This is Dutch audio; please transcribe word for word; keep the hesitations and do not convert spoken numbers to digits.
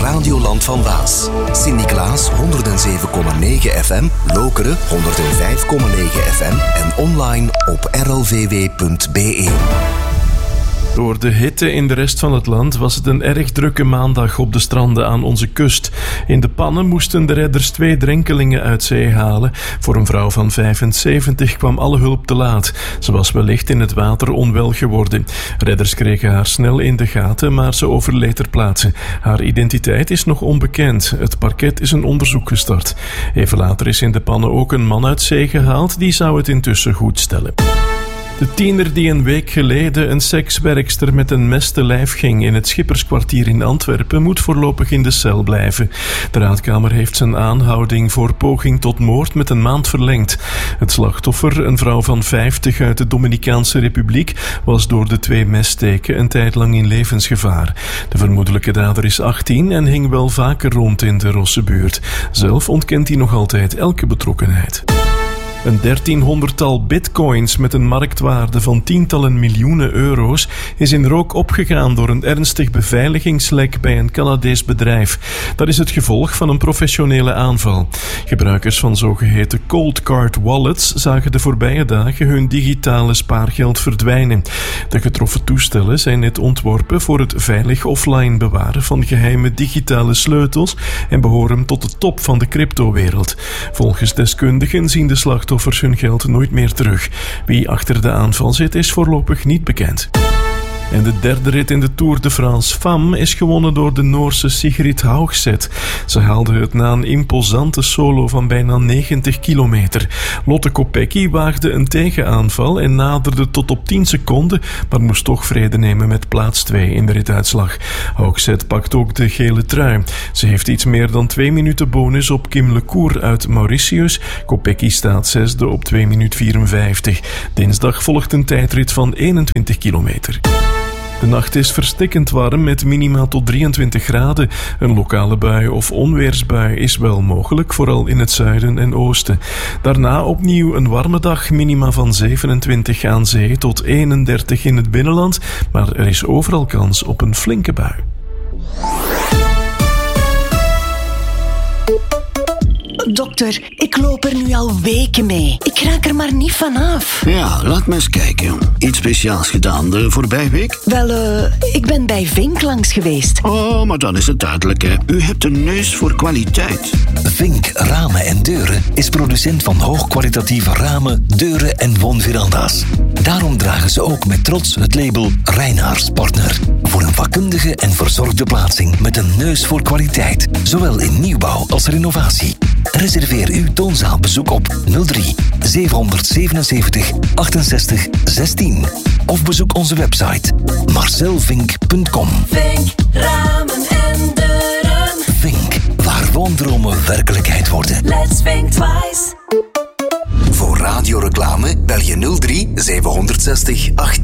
Radioland van Waas. Sint-Niklaas honderd zeven komma negen F M, Lokeren honderd vijf komma negen F M en online op r l v w punt b e. Door de hitte in de rest van het land was het een erg drukke maandag op de stranden aan onze kust. In de pannen moesten de redders twee drenkelingen uit zee halen. Voor een vrouw van vijfenzeventig kwam alle hulp te laat. Ze was wellicht in het water onwel geworden. Redders kregen haar snel in de gaten, maar ze overleed ter plaatse. Haar identiteit is nog onbekend. Het parket is een onderzoek gestart. Even later is in de pannen ook een man uit zee gehaald. Die zou het intussen goed stellen. De tiener die een week geleden een sekswerkster met een mes te lijf ging in het Schipperskwartier in Antwerpen moet voorlopig in de cel blijven. De Raadkamer heeft zijn aanhouding voor poging tot moord met een maand verlengd. Het slachtoffer, een vrouw van vijftig uit de Dominicaanse Republiek, was door de twee messteken een tijd lang in levensgevaar. De vermoedelijke dader is achttien en hing wel vaker rond in de Rossebuurt. Zelf ontkent hij nog altijd elke betrokkenheid. Een dertienhonderdtal bitcoins met een marktwaarde van tientallen miljoenen euro's is in rook opgegaan door een ernstig beveiligingslek bij een Canadees bedrijf. Dat is het gevolg van een professionele aanval. Gebruikers van zogeheten cold card wallets zagen de voorbije dagen hun digitale spaargeld verdwijnen. De getroffen toestellen zijn net ontworpen voor het veilig offline bewaren van geheime digitale sleutels en behoren tot de top van de cryptowereld. Volgens deskundigen zien de slachtoffers hun geld nooit meer terug. Wie achter de aanval zit is voorlopig niet bekend. En de derde rit in de Tour de France Femme is gewonnen door de Noorse Sigrid Haugset. Ze haalde het na een imposante solo van bijna negentig kilometer. Lotte Kopecky waagde een tegenaanval en naderde tot op tien seconden, maar moest toch vrede nemen met plaats twee in de rituitslag. Haugset pakt ook de gele trui. Ze heeft iets meer dan twee minuten bonus op Kim Lecour uit Mauritius. Kopecky staat zesde op twee minuten vierenvijftig. Dinsdag volgt een tijdrit van eenentwintig kilometer. De nacht is verstikkend warm met minima tot drieëntwintig graden. Een lokale bui of onweersbui is wel mogelijk, vooral in het zuiden en oosten. Daarna opnieuw een warme dag, minima van zevenentwintig aan zee tot eenendertig in het binnenland. Maar er is overal kans op een flinke bui. Dokter, ik loop er nu al weken mee. Ik raak er maar niet vanaf. Ja, laat me eens kijken. Iets speciaals gedaan de voorbije week? Wel, uh, ik ben bij Vink langs geweest. Oh, maar dan is het duidelijk, hè. U hebt een neus voor kwaliteit. Vink Ramen en Deuren is producent van hoogkwalitatieve ramen, deuren en woonveranda's. Daarom dragen ze ook met trots het label Reinaars Partner. Voor een vakkundige en verzorgde plaatsing met een neus voor kwaliteit. Zowel in nieuwbouw als renovatie. Reserveer uw toonzaalbezoek op nul drie zevenhonderdzevenenzeventig achtenzestig zestien of bezoek onze website marcel vink punt com. Vink Ramen en Deuren. Vink, waar woondromen werkelijkheid worden. Let's think twice. Voor radioreclame bel je nul drie zevenhonderdzestig achttien.